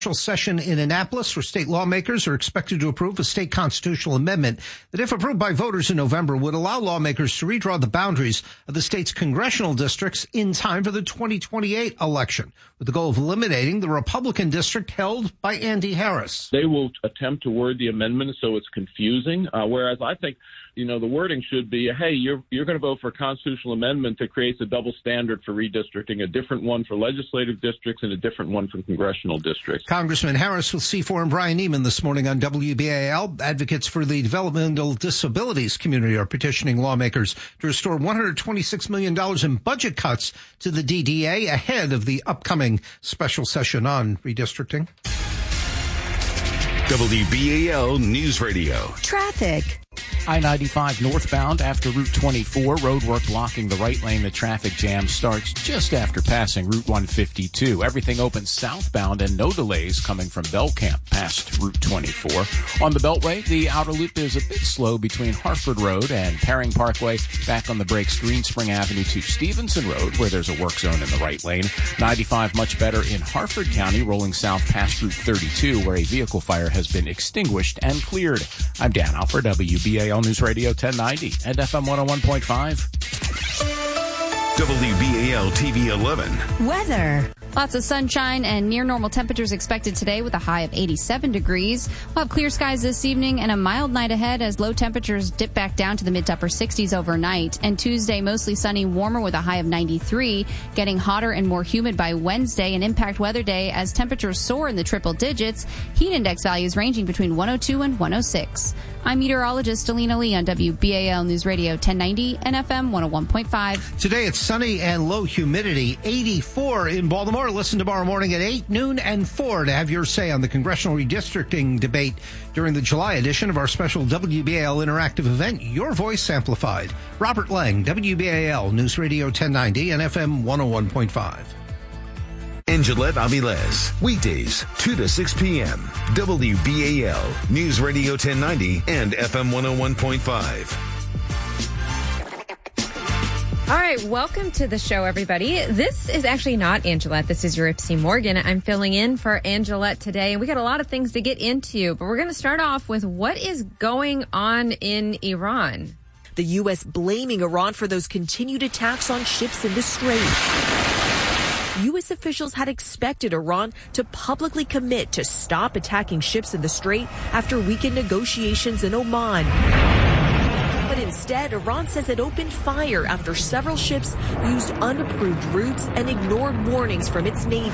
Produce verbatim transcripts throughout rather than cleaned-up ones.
Session in Annapolis, where state lawmakers are expected to approve a state constitutional amendment that, if approved by voters in November, would allow lawmakers to redraw the boundaries of the state's congressional districts in time for the twenty twenty-eight election, with the goal of eliminating the Republican district held by Andy Harris. They will attempt to word the amendment so it's confusing, uh, whereas I think, you know, the wording should be, hey, you're you're going to vote for a constitutional amendment that creates a double standard for redistricting, a different one for legislative districts and a different one for congressional districts. Congressman Harris with C four and Brian Neiman this morning on W B A L. Advocates for the developmental disabilities community are petitioning lawmakers to restore one hundred twenty-six million dollars in budget cuts to the D D A ahead of the upcoming special session on redistricting. W B A L News Radio. Traffic. I ninety-five northbound after Route twenty-four, roadwork blocking the right lane. The traffic jam starts just after passing Route one fifty-two. Everything open southbound and no delays coming from Belcamp past Route twenty-four. On the Beltway, the outer loop is a bit slow between Hartford Road and Perring Parkway. Back on the brakes, Greenspring Avenue to Stevenson Road, where there's a work zone in the right lane. ninety-five much better in Hartford County, rolling south past Route thirty-two, where a vehicle fire has been extinguished and cleared. I'm Dan Alford, W B A L News Radio ten ninety and F M one oh one point five. W B A L T V eleven. Weather. Lots of sunshine and near normal temperatures expected today with a high of eighty-seven degrees. We'll have clear skies this evening and a mild night ahead as low temperatures dip back down to the mid to upper sixties overnight. And Tuesday, mostly sunny, warmer with a high of ninety-three, getting hotter and more humid by Wednesday, an impact weather day as temperatures soar in the triple digits. Heat index values ranging between one oh two and one oh six. I'm meteorologist Alina Lee on W B A L News Radio ten ninety and F M one oh one point five. Today it's sunny and low humidity, eighty-four in Baltimore. Listen tomorrow morning at eight, noon, and four to have your say on the congressional redistricting debate during the July edition of our special W B A L interactive event, Your Voice Amplified. Robert Lang, W B A L News Radio ten ninety and F M one oh one point five. Angelette Avilés, weekdays, two to six p.m. W B A L News Radio ten ninety and F M one oh one point five. All right, welcome to the show, everybody. This is actually not Angelette. This is Eurypsy Morgan. I'm filling in for Angelette today, and we got a lot of things to get into, but we're going to start off with what is going on in Iran. The U S blaming Iran for those continued attacks on ships in the Strait. U S officials had expected Iran to publicly commit to stop attacking ships in the Strait after weekend negotiations in Oman. But instead, Iran says it opened fire after several ships used unapproved routes and ignored warnings from its Navy.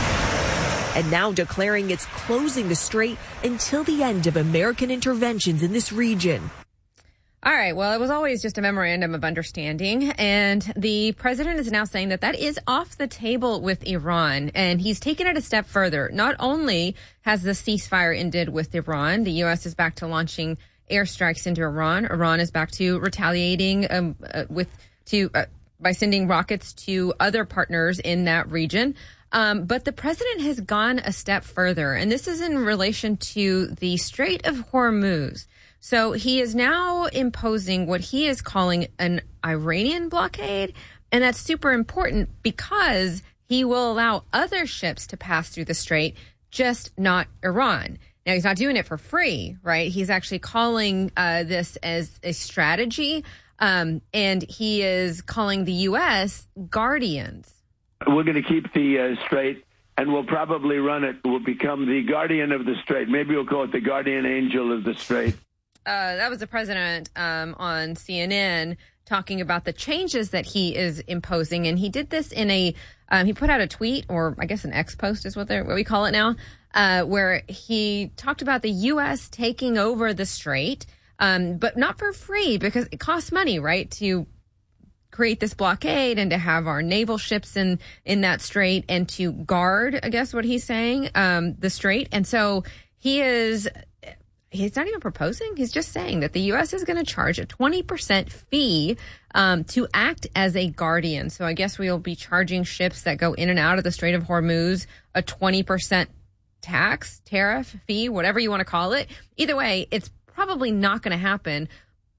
And now declaring it's closing the Strait until the end of American interventions in this region. All right. Well, it was always just a memorandum of understanding. And the president is now saying that that is off the table with Iran. And he's taken it a step further. Not only has the ceasefire ended with Iran, the U S is back to launching airstrikes into Iran. Iran is back to retaliating um, uh, with to uh, by sending rockets to other partners in that region. Um, but the president has gone a step further. And this is in relation to the Strait of Hormuz. So he is now imposing what he is calling an Iranian blockade. And that's super important because he will allow other ships to pass through the strait, just not Iran. Now, he's not doing it for free, right? He's actually calling uh, this as a strategy. Um, and he is calling the U S guardians. We're going to keep the uh, strait, and we'll probably run it. We'll become the guardian of the strait. Maybe we'll call it the guardian angel of the strait. Uh, that was the president um, on C N N talking about the changes that he is imposing. And he did this in a, um, he put out a tweet, or I guess an X post is what, they're, what we call it now, uh, where he talked about the U S taking over the strait, um, but not for free because it costs money, right, to create this blockade and to have our naval ships in, in that strait and to guard, I guess what he's saying, um, the strait. And so he is... He's not even proposing. He's just saying that the U S is going to charge a twenty percent fee um, to act as a guardian. So I guess we'll be charging ships that go in and out of the Strait of Hormuz a twenty percent tax, tariff, fee, whatever you want to call it. Either way, it's probably not going to happen.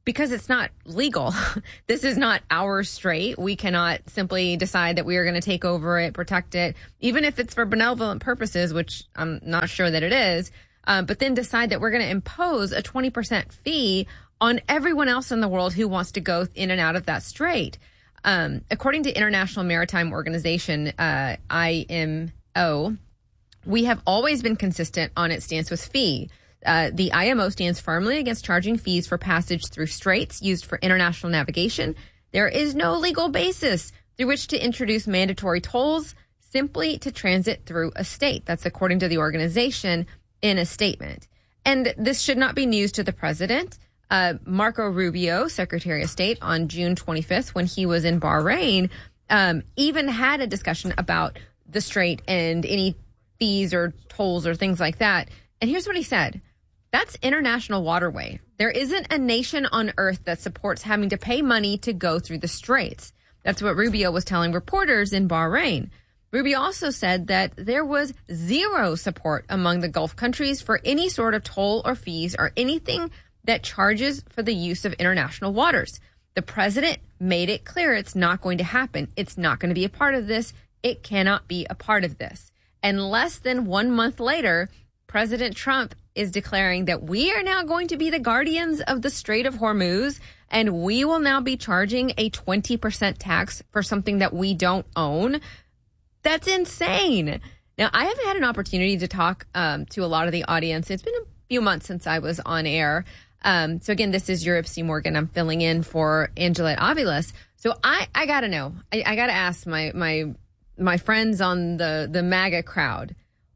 because it's not legal. This is not our strait. We cannot simply decide that we are going to take over it, protect it, even if it's for benevolent purposes, which I'm not sure that it is, uh, but then decide that we're going to impose a twenty percent fee on everyone else in the world who wants to go in and out of that strait. Um, according to International Maritime Organization, uh, I M O, we have always been consistent on its stance with fee. Uh, the I M O stands firmly against charging fees for passage through straits used for international navigation. There is no legal basis through which to introduce mandatory tolls simply to transit through a state. That's according to the organization in a statement. And this should not be news to the president. Uh, Marco Rubio, Secretary of State, on June twenty-fifth, when he was in Bahrain, um, even had a discussion about the strait and any fees or tolls or things like that. And here's what he said. That's international waterway. There isn't a nation on earth that supports having to pay money to go through the straits. That's what Rubio was telling reporters in Bahrain. Rubio also said that there was zero support among the Gulf countries for any sort of toll or fees or anything that charges for the use of international waters. The president made it clear it's not going to happen. It's not going to be a part of this. It cannot be a part of this. And less than one month later, President Trump is declaring that we are now going to be the guardians of the Strait of Hormuz, and we will now be charging a twenty percent tax for something that we don't own. That's insane. Now, I haven't had an opportunity to talk um, to a lot of the audience. It's been a few months since I was on air. Um, so again, this is Europe C. Morgan. I'm filling in for Angelette Aviles. So I, I got to know. I, I got to ask my my my friends on the, the MAGA crowd,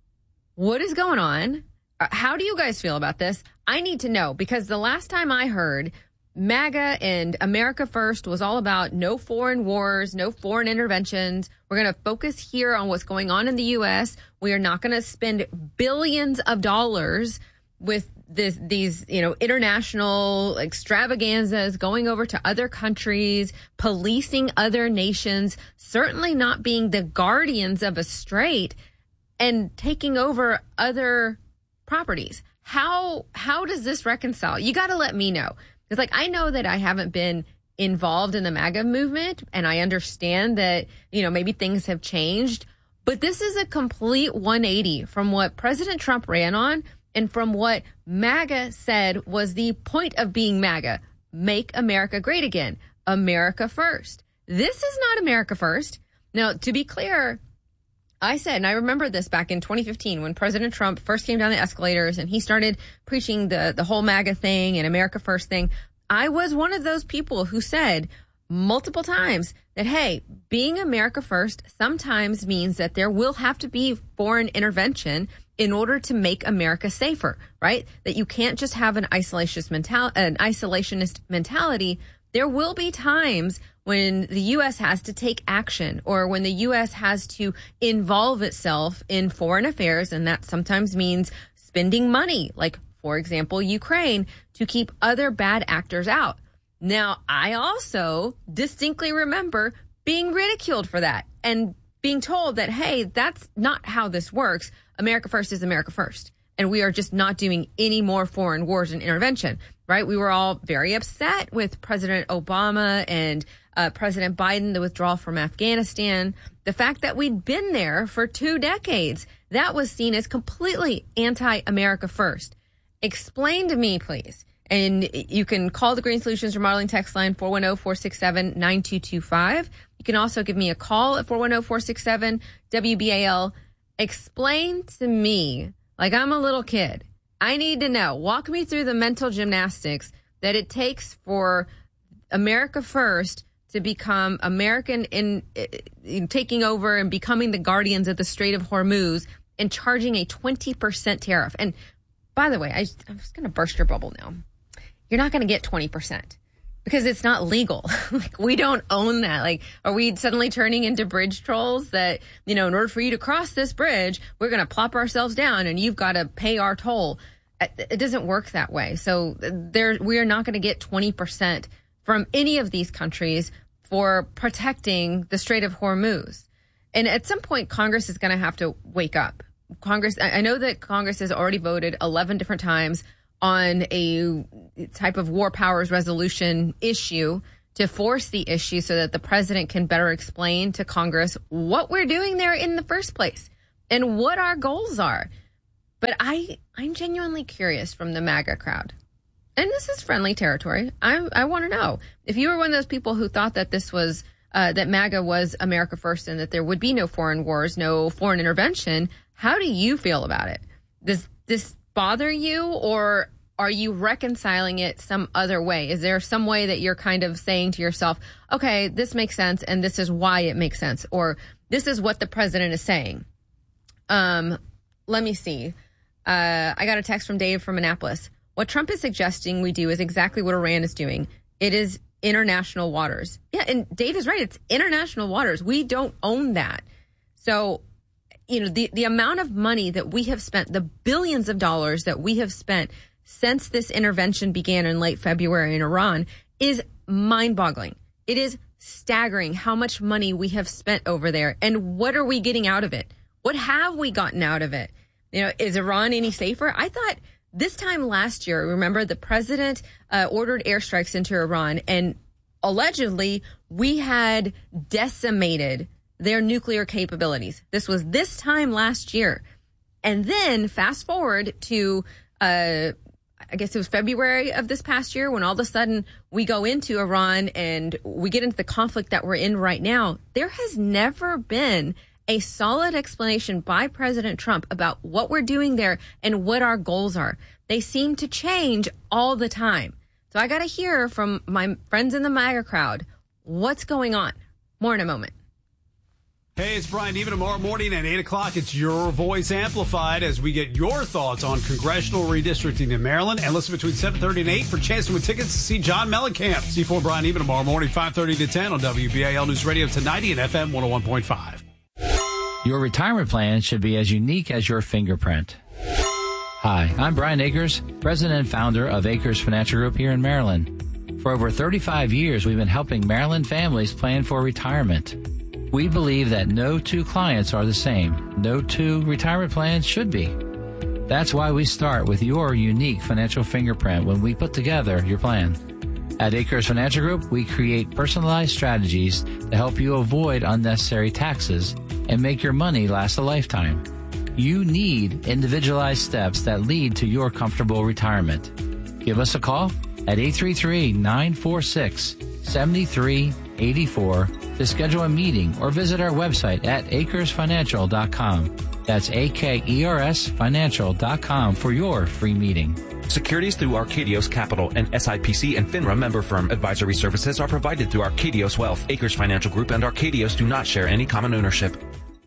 what is going on? How do you guys feel about this? I need to know, because the last time I heard, MAGA and America First was all about no foreign wars, no foreign interventions. We're going to focus here on what's going on in the U S. We are not going to spend billions of dollars with this, these, you know, international extravaganzas, going over to other countries, policing other nations, certainly not being the guardians of a strait and taking over other properties. How how does this reconcile? You got to let me know. Because, like, I know that I haven't been involved in the MAGA movement, and I understand that, you know, maybe things have changed. But this is a complete one eighty from what President Trump ran on and from what MAGA said was the point of being MAGA. Make America great again. America first. This is not America first. Now, to be clear, I said, and I remember this back in twenty fifteen when President Trump first came down the escalators and he started preaching the, the whole MAGA thing and America First thing. I was one of those people who said multiple times that, hey, being America First sometimes means that there will have to be foreign intervention in order to make America safer, right? That you can't just have an isolationist, mental- an isolationist mentality. There will be times when the U S has to take action or when the U S has to involve itself in foreign affairs, and that sometimes means spending money, like, for example, Ukraine, to keep other bad actors out. Now, I also distinctly remember being ridiculed for that and being told that, hey, that's not how this works. America First is America First. And we are just not doing any more foreign wars and intervention, right? We were all very upset with President Obama and uh, President Biden, the withdrawal from Afghanistan. The fact that we'd been there for two decades, that was seen as completely anti-America First. Explain to me, please. And you can call the Green Solutions Remodeling text line four one zero, four six seven, nine two two five. You can also give me a call at four one zero, four six seven, W B A L. Explain to me, like I'm a little kid. I need to know. Walk me through the mental gymnastics that it takes for America First to become American in, in taking over and becoming the guardians of the Strait of Hormuz and charging a twenty percent tariff. And by the way, I, I'm just going to burst your bubble now. You're not going to get twenty percent because it's not legal. Like, we don't own that. Like, are we suddenly turning into bridge trolls that, you know, in order for you to cross this bridge, we're going to plop ourselves down and you've got to pay our toll? It doesn't work that way. So there, we are not going to get twenty percent from any of these countries for protecting the Strait of Hormuz. And at some point, Congress is going to have to wake up. Congress, I know that Congress has already voted eleven different times on a type of war powers resolution issue to force the issue so that the president can better explain to Congress what we're doing there in the first place and what our goals are. But I, I'm genuinely curious from the MAGA crowd. And this is friendly territory. I, I want to know if you were one of those people who thought that this was, uh, that MAGA was America first and that there would be no foreign wars, no foreign intervention. How do you feel about it? Does this bother you, or are you reconciling it some other way? Is there some way that you're kind of saying to yourself, okay, this makes sense and this is why it makes sense, or this is what the president is saying? Um, let me see. Uh, I got a text from Dave from Annapolis. What Trump is suggesting we do is exactly what Iran is doing. It is international waters. Yeah, and Dave is right. It's international waters. We don't own that. So, you know, the, the amount of money that we have spent, the billions of dollars that we have spent since this intervention began in late February in Iran is mind-boggling. It is staggering how much money we have spent over there. And what are we getting out of it? What have we gotten out of it? You know, is Iran any safer? I thought this time last year, remember, the president uh, ordered airstrikes into Iran, and allegedly we had decimated their nuclear capabilities. This was this time last year. And then fast forward to, uh, I guess it was February of this past year, when all of a sudden we go into Iran and we get into the conflict that we're in right now. There has never been a solid explanation by President Trump about what we're doing there and what our goals are. They seem to change all the time. So I got to hear from my friends in the MAGA crowd, what's going on? More in a moment. Hey, it's Brian Even. Tomorrow morning at eight o'clock, it's Your Voice Amplified as we get your thoughts on congressional redistricting in Maryland. And listen between seven thirty and eight for a chance to win tickets to see John Mellencamp. C four Brian Even tomorrow morning, five thirty to ten on W B A L News Radio ten ninety and F M one oh one point five. Your retirement plan should be as unique as your fingerprint. Hi, I'm Brian Akers, president and founder of Akers Financial Group here in Maryland. For over thirty-five years, we've been helping Maryland families plan for retirement. We believe that no two clients are the same. No two retirement plans should be. That's why we start with your unique financial fingerprint when we put together your plan. At Akers Financial Group, we create personalized strategies to help you avoid unnecessary taxes and make your money last a lifetime. You need individualized steps that lead to your comfortable retirement. Give us a call at eight three three, nine four six, seven three eight four to schedule a meeting or visit our website at akers financial dot com. That's A K E R S financial dot com for your free meeting. Securities through Arcadios Capital and S I P C and FINRA member firm. Advisory services are provided through Arcadios Wealth. Akers Financial Group and Arcadios do not share any common ownership.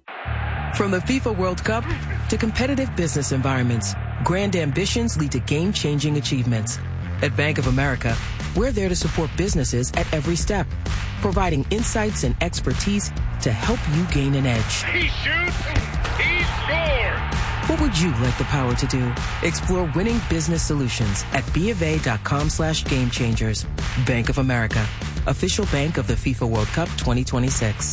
From the FIFA World Cup to competitive business environments, grand ambitions lead to game-changing achievements. At Bank of America, we're there to support businesses at every step, providing insights and expertise to help you gain an edge. He shoots, he scores! What would you like the power to do? Explore winning business solutions at BofA.com slash game changers. Bank of America, official bank of the FIFA World Cup twenty twenty-six.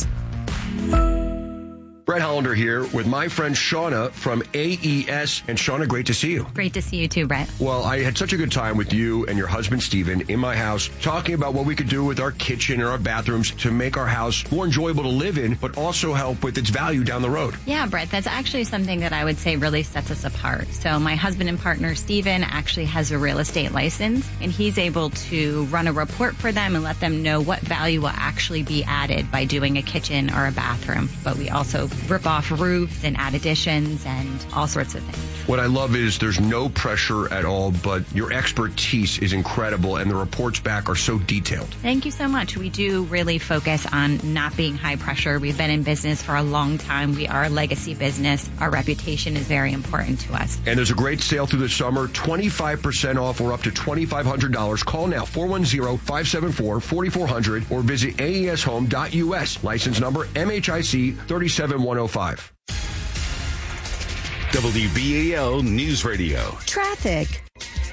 Brett Hollander here with my friend Shauna from A E S. And Shauna, great to see you. Great to see you too, Brett. Well, I had such a good time with you and your husband, Steven, in my house, talking about what we could do with our kitchen and our bathrooms to make our house more enjoyable to live in, but also help with its value down the road. Yeah, Brett, that's actually something that I would say really sets us apart. So my husband and partner, Steven, actually has a real estate license, and he's able to run a report for them and let them know what value will actually be added by doing a kitchen or a bathroom. But we also rip off roofs and add additions and all sorts of things. What I love is there's no pressure at all, but your expertise is incredible and the reports back are so detailed. Thank you so much. We do really focus on not being high pressure. We've been in business for a long time. We are a legacy business. Our reputation is very important to us. And there's a great sale through the summer, twenty-five percent off or up to twenty-five hundred dollars. Call now, four one zero, five seven four, four four zero zero or visit A E S home dot U S. License number M H I C three seven one zero five. W B A L News Radio. Traffic.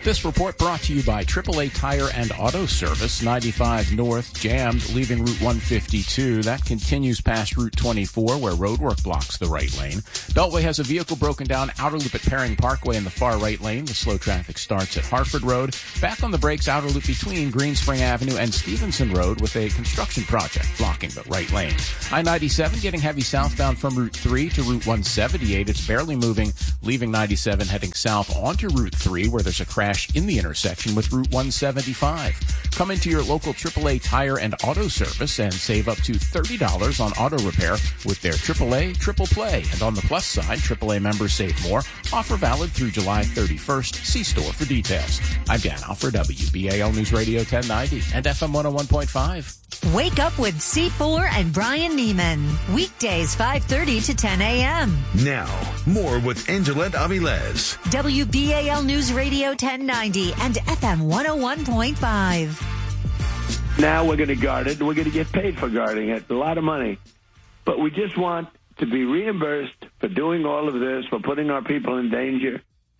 This report brought to you by triple A Tire and Auto Service. ninety-five North jammed, leaving Route one fifty-two. That continues past Route twenty-four, where roadwork blocks the right lane. Beltway has a vehicle broken down outer loop at Perring Parkway in the far right lane. The slow traffic starts at Harford Road. Back on the brakes, outer loop between Green Spring Avenue and Stevenson Road with a construction project blocking the right lane. I ninety-seven getting heavy southbound from Route three to Route one seventy-eight. It's barely moving, leaving ninety-seven heading south onto Route three, where there's a crash in the intersection with Route one seventy-five. Come into your local triple A Tire and Auto Service and save up to thirty dollars on auto repair with their triple A Triple Play. And on the plus side, triple A members save more. Offer valid through July thirty-first. See store for details. I'm Dan Alford, W B A L News Radio ten ninety and F M one oh one point five. Wake up with C four and Brian Neiman. Weekdays five thirty to ten a.m. Now, more with Angelette Avilez. W B A L News Radio ten ninety and F M one oh one point five. Now we're going to guard it. We're going to get paid for guarding it. A lot of money. But we just want to be reimbursed for doing all of this, for putting our people in danger.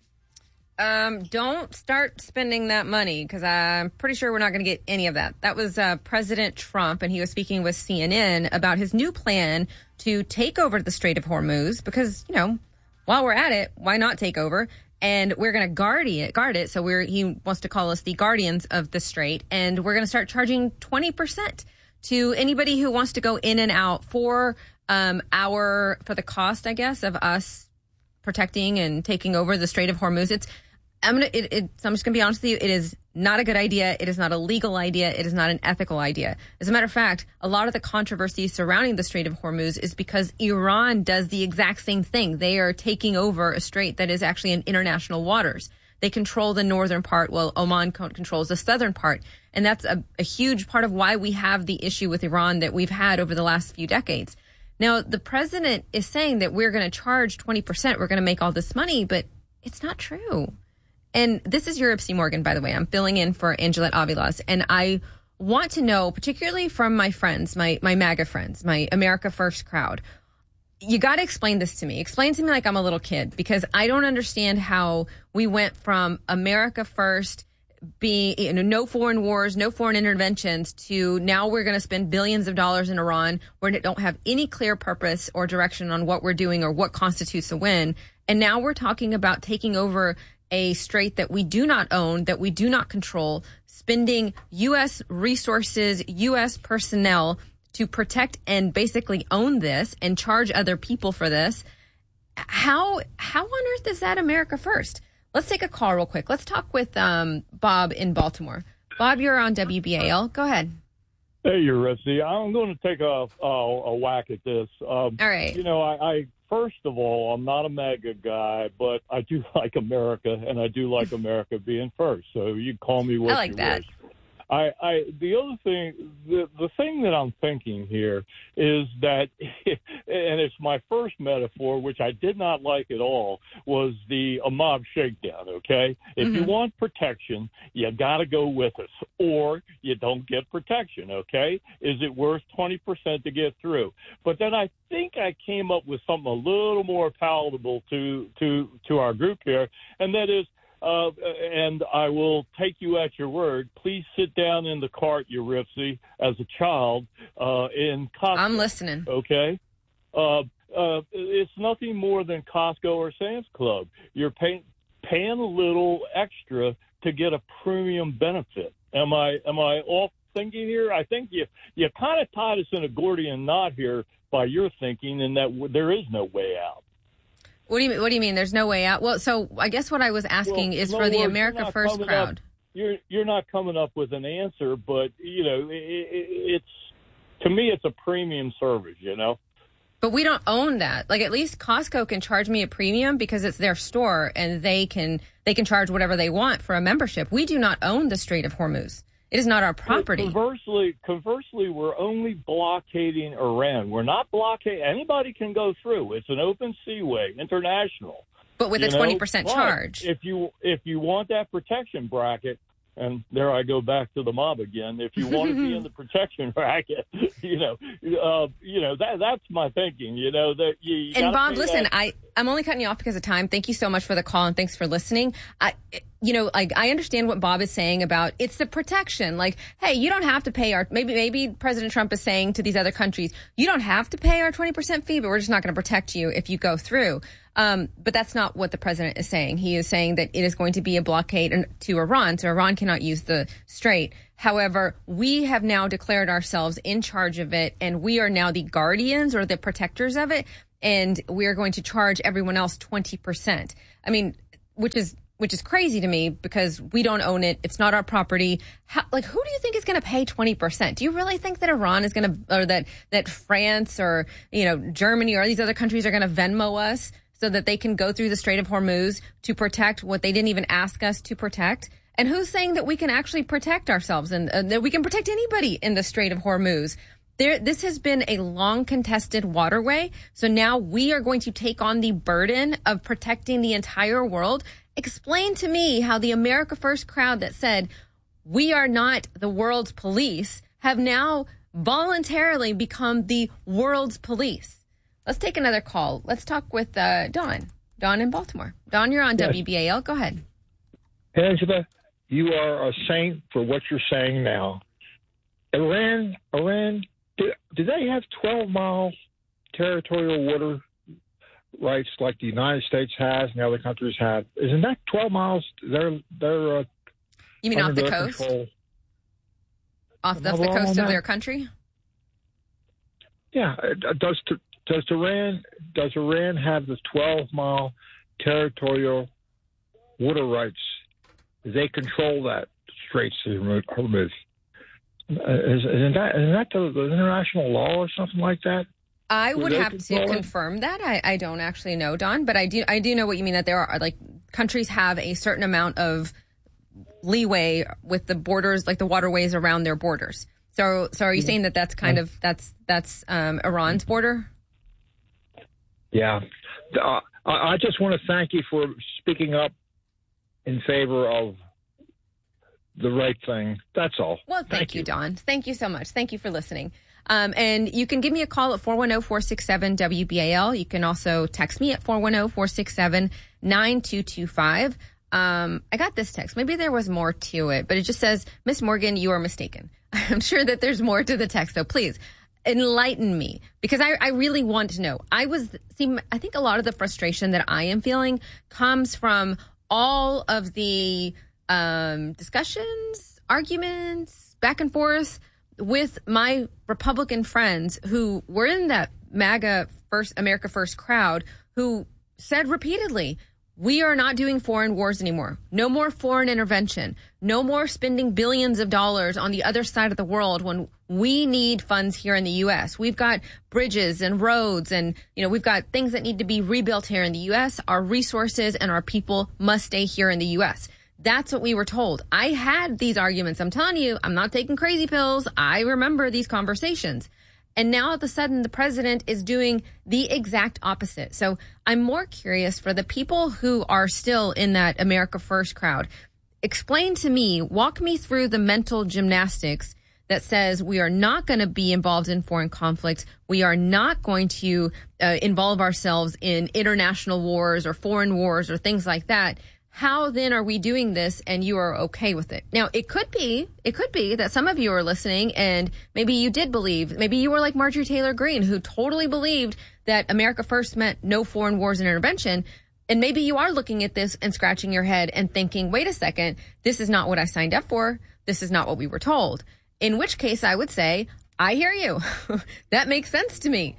Um, don't start spending that money, because I'm pretty sure we're not going to get any of that. That was uh, President Trump, and he was speaking with C N N about his new plan to take over the Strait of Hormuz, because, you know, while we're at it, why not take over? And we're going to guard it, guard it. So we're, he wants to call us the guardians of the strait. And we're going to start charging twenty percent to anybody who wants to go in and out for um, our, for the cost, I guess, of us protecting and taking over the Strait of Hormuz. It's, I'm gonna, it, it, so I'm just going to be honest with you. It is not a good idea. It is not a legal idea. It is not an ethical idea. As a matter of fact, a lot of the controversy surrounding the Strait of Hormuz is because Iran does the exact same thing. They are taking over a strait that is actually in international waters. They control the northern part, while Oman controls the southern part. And that's a, a huge part of why we have the issue with Iran that we've had over the last few decades. Now, the president is saying that we're going to charge twenty percent. We're going to make all this money, but it's not true. And this is Europe C. Morgan, by the way. I'm filling in for Angelette Avilez. And I want to know, particularly from my friends, my, my MAGA friends, my America First crowd, you got to explain this to me. Explain to me like I'm a little kid, because I don't understand how we went from America First, being, you know, no foreign wars, no foreign interventions, to now we're going to spend billions of dollars in Iran where we don't have any clear purpose or direction on what we're doing or what constitutes a win. And now we're talking about taking over a strait that we do not own, that we do not control, spending U S resources, U S personnel to protect and basically own this and charge other people for this. How how on earth is that America First? Let's take a call real quick. Let's talk with um, Bob in Baltimore. Bob, you're on W B A L. Go ahead. Hey, Eurydice. I'm going to take a, a, a whack at this. Um, All right. You know, I, I first of all, I'm not a MAGA guy, but I do like America, and I do like America being first. So you can call me what I like you that. wish. I, I, the other thing, the, the thing that I'm thinking here is that, and it's my first metaphor, which I did not like at all, was the a mob shakedown, okay? If Mm-hmm. you want protection, you got to go with us, or you don't get protection, okay? Is it worth twenty percent to get through? But then I think I came up with something a little more palatable to, to, to our group here, and that is, Uh, and I will take you at your word. Please sit down in the cart, Eurydice, as a child uh, in Costco. I'm listening. Okay? Uh, uh, it's nothing more than Costco or Sam's Club. You're pay- paying a little extra to get a premium benefit. Am I am I off thinking here? I think you, you kind of tied us in a Gordian knot here by your thinking, in that w- there is no way out. What do you mean? What do you mean? There's no way out? Well, so I guess what I was asking Well, is no for the words, America you're not First coming crowd. Up, you're you're not coming up with an answer, but you know, it, it, it's to me, it's a premium service. You know. But we don't own that. Like, at least Costco can charge me a premium because it's their store, and they can they can charge whatever they want for a membership. We do not own the Strait of Hormuz. It is not our property. Conversely, conversely, we're only blockading Iran. We're not blockading. Anybody can go through. It's an open seaway, international. But with you a know? twenty percent But charge. If you if you want that protection bracket, and there I go back to the mob again. If you want to be in the protection bracket, you know, uh, you know that that's my thinking. You know that you. you And gotta Bob, pay listen, that. I, I'm only cutting you off because of time. Thank you so much for the call, and thanks for listening. I, you know, like, I understand what Bob is saying about it's the protection. Like, hey, you don't have to pay our, maybe, maybe President Trump is saying to these other countries, you don't have to pay our twenty percent fee, but we're just not going to protect you if you go through. Um, but that's not what the president is saying. He is saying that it is going to be a blockade to Iran, so Iran cannot use the strait. However, we have now declared ourselves in charge of it, and we are now the guardians or the protectors of it, and we are going to charge everyone else twenty percent. I mean, which is which is crazy to me because we don't own it. It's not our property. How, like, who do you think is going to pay twenty percent? Do you really think that Iran is going to, or that, that France or, you know, Germany or these other countries are going to Venmo us so that they can go through the Strait of Hormuz to protect what they didn't even ask us to protect? And who's saying that we can actually protect ourselves and uh, that we can protect anybody in the Strait of Hormuz? There, this has been a long contested waterway. So now we are going to take on the burden of protecting the entire world. Explain to me how the America First crowd that said we are not the world's police have now voluntarily become the world's police. Let's take another call. Let's talk with uh, Don. Don in Baltimore. Don, you're on yes. W B A L. Go ahead. Angela, you are a saint for what you're saying now. Iran, Iran, do, do they have twelve-mile territorial water rights like the United States has and other countries have? Isn't that twelve miles? They're they're. Uh, you mean off the coast? Control. Off the, off the coast of their country? Yeah. Does does Iran does Iran have the twelve mile territorial water rights? They control that Straits of Hormuz. Uh, isn't that isn't that the, the international law or something like that? I would have to confirm that. I, I don't actually know, Don, but I do I do know what you mean, that there are, like, countries have a certain amount of leeway with the borders, like the waterways around their borders. So so are you saying that that's kind of, that's that's um, Iran's border? Yeah. Uh, I just want to thank you for speaking up in favor of the right thing. That's all. Well, thank, thank you, you, Don. Thank you so much. Thank you for listening. Um, and you can give me a call at four one zero, four six seven, W B A L. You can also text me at four one zero, four six seven, nine two two five. Um, I got this text. Maybe there was more to it, but it just says, Miss Morgan, you are mistaken. I'm sure that there's more to the text, so please enlighten me, because I, I really want to know. I was, see, I think a lot of the frustration that I am feeling comes from all of the um, discussions, arguments, back and forth with my Republican friends who were in that MAGA first, America First crowd, who said repeatedly, we are not doing foreign wars anymore. No more foreign intervention. No more spending billions of dollars on the other side of the world when we need funds here in the U S. We've got bridges and roads and, you know, we've got things that need to be rebuilt here in the U S. Our resources and our people must stay here in the U S. That's what we were told. I had these arguments. I'm telling you, I'm not taking crazy pills. I remember these conversations. And now, all of a sudden, the president is doing the exact opposite. So I'm more curious for the people who are still in that America First crowd. Explain to me, walk me through the mental gymnastics that says we are not going to be involved in foreign conflicts. We are not going to uh, involve ourselves in international wars or foreign wars or things like that. How then are we doing this and you are okay with it? Now, it could be, it could be that some of you are listening and maybe you did believe, maybe you were like Marjorie Taylor Greene, who totally believed that America First meant no foreign wars and intervention. And maybe you are looking at this and scratching your head and thinking, wait a second, this is not what I signed up for. This is not what we were told. In which case I would say, I hear you. That makes sense to me.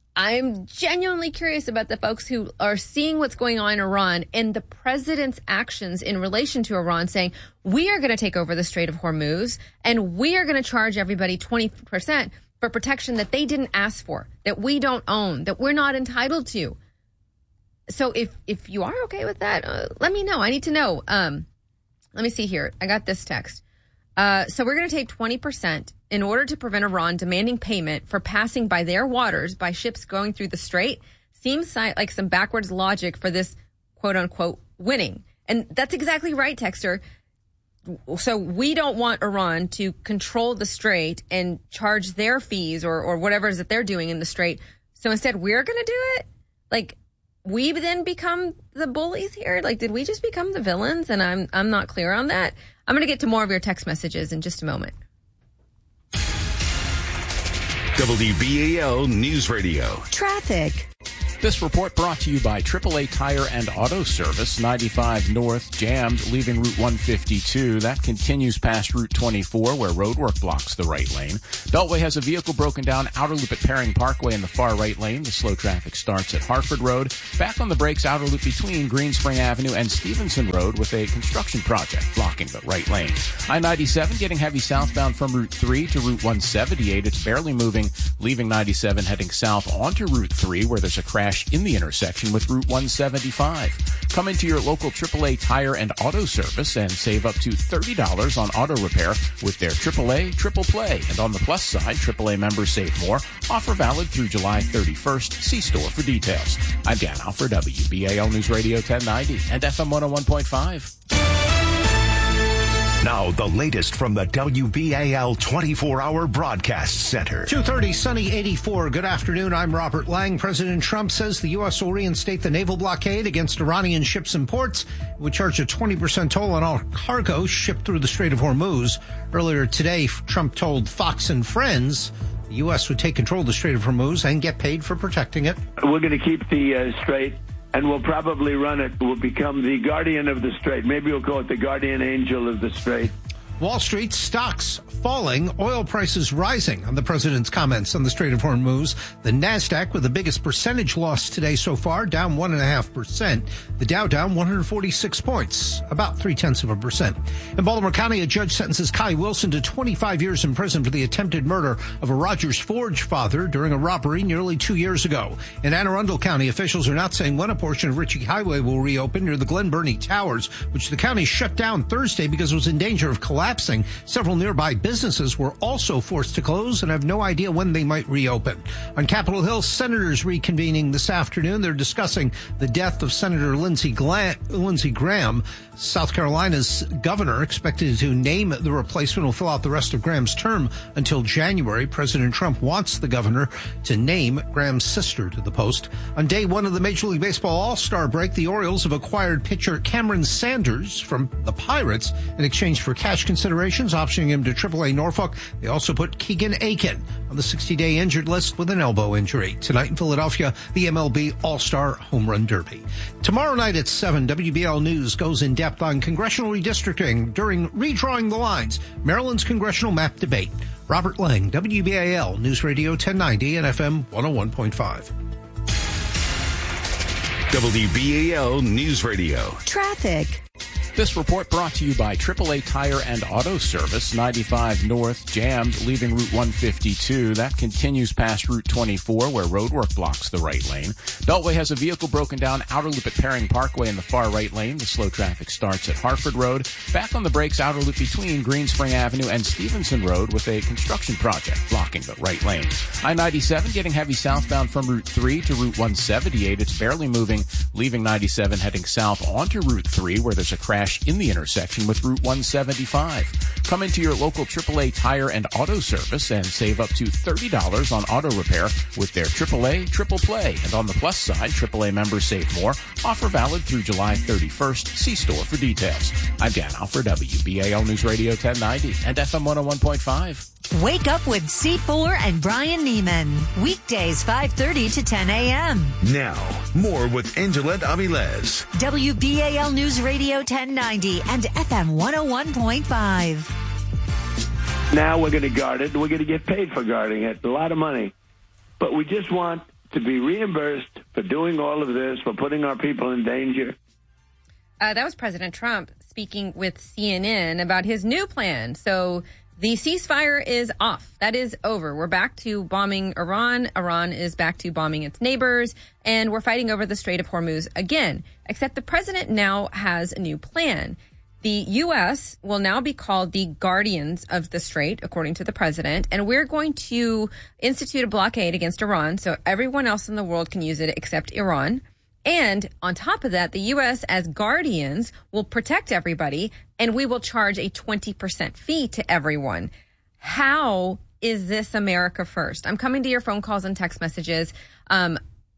I'm genuinely curious about the folks who are seeing what's going on in Iran and the president's actions in relation to Iran, saying we are going to take over the Strait of Hormuz and we are going to charge everybody twenty percent for protection that they didn't ask for, that we don't own, that we're not entitled to. So if if you are okay with that, uh, let me know. I need to know. Um, let me see here. I got this text. Uh, so we're going to take twenty percent in order to prevent Iran demanding payment for passing by their waters by ships going through the strait. Seems like some backwards logic for this quote unquote winning. And that's exactly right, Texter. So we don't want Iran to control the strait and charge their fees or, or whatever it is that they're doing in the strait. So instead we're going to do it. Like, we then become the bullies here? Like, did we just become the villains? And I'm I'm not clear on that. I'm going to get to more of your text messages in just a moment. W B A L News Radio. Traffic. This report brought to you by triple A Tire and Auto Service. ninety-five North jammed, leaving Route one fifty-two. That continues past Route twenty-four, where roadwork blocks the right lane. Beltway has a vehicle broken down outer loop at Perring Parkway in the far right lane. The slow traffic starts at Harford Road. Back on the brakes, outer loop between Greenspring Avenue and Stevenson Road with a construction project blocking the right lane. I ninety-seven getting heavy southbound from Route three to Route one seventy-eight. It's barely moving, leaving ninety-seven heading south onto Route three, where there's a crash in the intersection with Route one seventy-five. Come into your local triple A Tire and Auto Service and save up to thirty dollars on auto repair with their triple A Triple Play. And on the plus side, triple A members save more. Offer valid through July thirty-first. See store for details. I'm Dan Alford, W B A L News Radio ten ninety and F M one oh one point five. Now, the latest from the W B A L twenty-four hour Broadcast Center. two thirty, sunny, eighty-four. Good afternoon. I'm Robert Lang. President Trump says the U S will reinstate the naval blockade against Iranian ships and ports. It would charge a twenty percent toll on all cargo shipped through the Strait of Hormuz. Earlier today, Trump told Fox and Friends the U S would take control of the Strait of Hormuz and get paid for protecting it. We're going to keep the uh, strait, and we'll probably run it. We'll become the guardian of the strait. Maybe we'll call it the guardian angel of the strait. Wall Street stocks falling, oil prices rising on the president's comments on the Strait of Hormuz. The NASDAQ with the biggest percentage loss today so far, down one point five percent. The Dow down one hundred forty-six points, about three-tenths of a percent. In Baltimore County, a judge sentences Kai Wilson to twenty-five years in prison for the attempted murder of a Rogers Forge father during a robbery nearly two years ago. In Anne Arundel County, officials are not saying when a portion of Ritchie Highway will reopen near the Glen Burnie Towers, which the county shut down Thursday because it was in danger of collapse. Several nearby businesses were also forced to close and have no idea when they might reopen. On Capitol Hill, senators reconvening this afternoon. They're discussing the death of Senator Lindsey, Gla- Lindsey Graham. South Carolina's governor expected to name the replacement will fill out the rest of Graham's term until January. President Trump wants the governor to name Graham's sister to the post. On day one of the Major League Baseball All-Star break, the Orioles have acquired pitcher Cameron Sanders from the Pirates in exchange for cash considerations, optioning him to triple A Norfolk. They also put Keegan Aiken on the sixty-day injured list with an elbow injury. Tonight in Philadelphia, the M L B All-Star Home Run Derby. Tomorrow night at seven, W B L News goes in depth on congressional redistricting during redrawing the lines, Maryland's congressional map debate. Robert Lang, W B A L News Radio ten ninety and F M one oh one point five. W B A L News Radio. Traffic. This report brought to you by triple A Tire and Auto Service. ninety-five North jammed, leaving Route one fifty-two. That continues past Route twenty-four, where roadwork blocks the right lane. Beltway has a vehicle broken down outer loop at Perring Parkway in the far right lane. The slow traffic starts at Harford Road. Back on the brakes, outer loop between Greenspring Avenue and Stevenson Road with a construction project blocking the right lane. I ninety-seven getting heavy southbound from Route three to Route one seventy-eight. It's barely moving, leaving ninety-seven heading south onto Route three, where there's a crash in the intersection with Route one seventy-five. Come into your local triple A Tire and Auto Service and save up to thirty dollars on auto repair with their triple A Triple Play. And on the plus side, triple A members save more. Offer valid through July thirty-first. See store for details. I'm Dan Alford, W B A L News Radio ten ninety and F M one oh one point five. Wake up with C four and Brian Neiman. Weekdays five thirty to ten a.m. Now, more with Angelette Avilés. W B A L News Radio ten ninety and F M one oh one point five. Now we're going to guard it. We're going to get paid for guarding it. A lot of money. But we just want to be reimbursed for doing all of this, for putting our people in danger. Uh, that was President Trump speaking with C N N about his new plan. So the ceasefire is off. That is over. We're back to bombing Iran. Iran is back to bombing its neighbors. And we're fighting over the Strait of Hormuz again. Except the president now has a new plan. The U S will now be called the guardians of the strait, according to the president. And we're going to institute a blockade against Iran so everyone else in the world can use it except Iran. And on top of that, the U S as guardians will protect everybody, and we will charge a twenty percent fee to everyone. How is this America first? I'm coming to your phone calls and text messages. Um,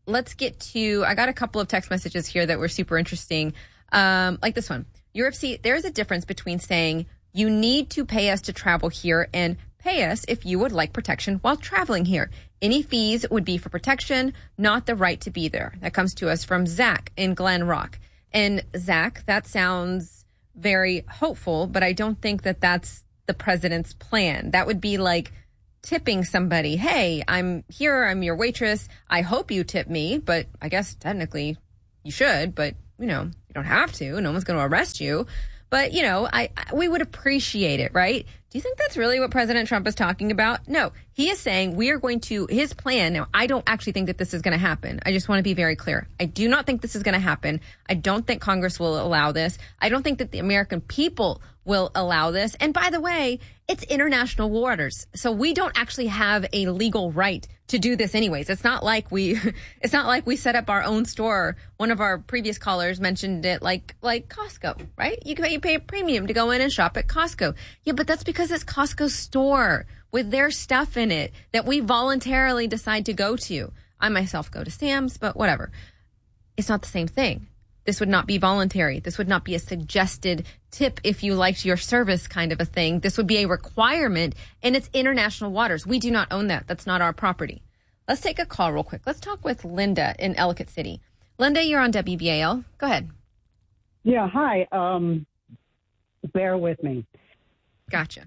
let's get to, I got a couple of text messages here that were super interesting. Um, like this one. Europe, see, there's a difference between saying you need to pay us to travel here and pay us if you would like protection while traveling here. Any fees would be for protection, not the right to be there. That comes to us from Zach in Glen Rock. And Zach, that sounds very hopeful, but I don't think that that's the president's plan. That would be like tipping somebody. Hey, I'm here. I'm your waitress. I hope you tip me, but I guess technically you should, but you know, you don't have to. No one's going to arrest you. But, you know, I, I we would appreciate it, right? Do you think that's really what President Trump is talking about? No, he is saying we are going to, his plan. Now, I don't actually think that this is going to happen. I just want to be very clear. I do not think this is going to happen. I don't think Congress will allow this. I don't think that the American people will allow this. And by the way, it's international waters. So we don't actually have a legal right to do this anyways. It's not like we, it's not like we set up our own store. One of our previous callers mentioned it like, like Costco, right? You can you pay a premium to go in and shop at Costco. Yeah, but that's because it's Costco's store with their stuff in it that we voluntarily decide to go to. I myself go to Sam's, but whatever. It's not the same thing. This would not be voluntary. This would not be a suggested tip if you liked your service kind of a thing. This would be a requirement, and it's international waters. We do not own that. That's not our property. Let's take a call real quick. Let's talk with Linda in Ellicott City. Linda, you're on W B A L. Go ahead. Yeah, hi. Um, bear with me. Gotcha.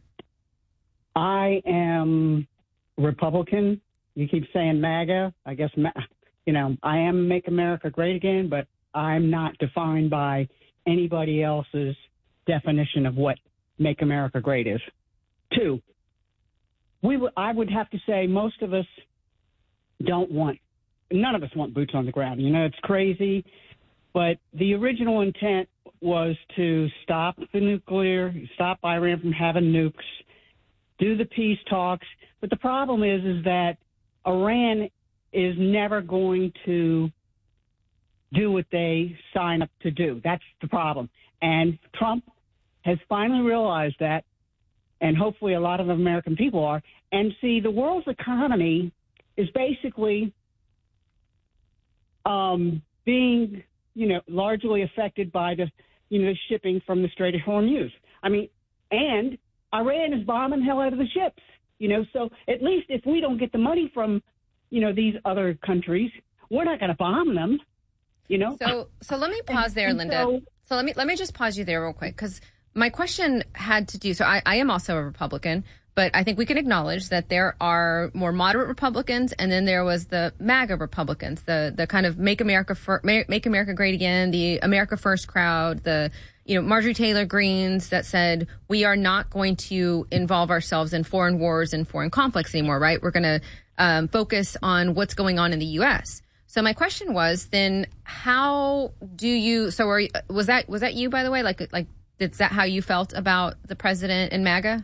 I am Republican. You keep saying MAGA. I guess, you know, I am Make America Great Again, but I'm not defined by anybody else's definition of what Make America Great is. Two, we w- I would have to say most of us don't want, none of us want boots on the ground. You know, it's crazy, but the original intent was to stop the nuclear, stop Iran from having nukes, do the peace talks. But the problem is, is that Iran is never going to do what they sign up to do. That's the problem. And Trump has finally realized that, and hopefully a lot of American people are. And see, the world's economy is basically um, being, you know, largely affected by the, you know, shipping from the Strait of Hormuz. I mean, and Iran is bombing hell out of the ships, you know, so at least if we don't get the money from, you know, these other countries, we're not going to bomb them. You know? So, so let me pause there, and Linda. So, so let me let me just pause you there real quick, because my question had to do. So I, I am also a Republican, but I think we can acknowledge that there are more moderate Republicans, and then there was the MAGA Republicans, the the kind of Make America Fir- Make America Great Again, the America First crowd, the you know Marjorie Taylor Greens that said we are not going to involve ourselves in foreign wars and foreign conflicts anymore. Right? We're going to um, focus on what's going on in the U S. So my question was, then how do you, so are, was that, was that you, by the way? Like, like, is that how you felt about the president and MAGA?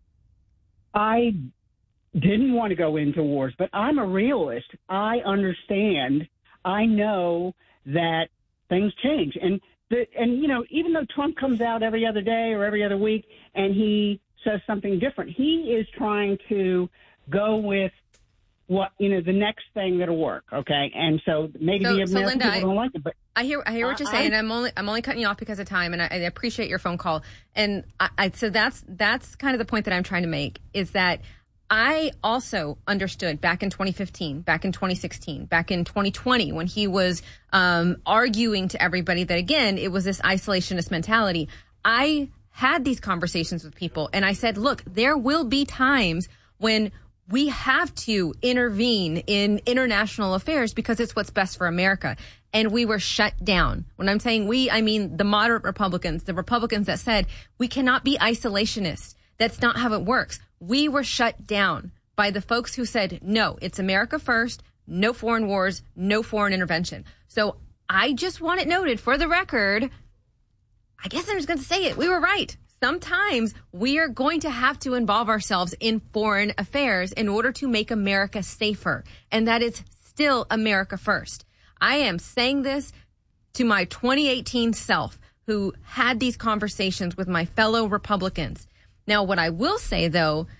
I didn't want to go into wars, but I'm a realist. I understand. I know that things change. And, the, and you know, even though Trump comes out every other day or every other week and he says something different, he is trying to go with what, you know, the next thing that'll work, okay? And so maybe so, the American so Linda, people I, don't like it, but I hear I hear what you're saying, I, and I'm only I'm only cutting you off because of time, and I, I appreciate your phone call. And I, I so that's that's kind of the point that I'm trying to make, is that I also understood back in twenty fifteen, back in twenty sixteen, back in twenty twenty, when he was um, arguing to everybody that, again, it was this isolationist mentality. I had these conversations with people, and I said, look, there will be times when we have to intervene in international affairs because it's what's best for America. And we were shut down. When I'm saying we, I mean the moderate Republicans, the Republicans that said we cannot be isolationists. That's not how it works. We were shut down by the folks who said, no, it's America first, no foreign wars, no foreign intervention. So I just want it noted for the record. I guess I'm just going to say it. We were right. Sometimes we are going to have to involve ourselves in foreign affairs in order to make America safer. And that is still America first. I am saying this to my twenty eighteen self who had these conversations with my fellow Republicans. Now, what I will say, though,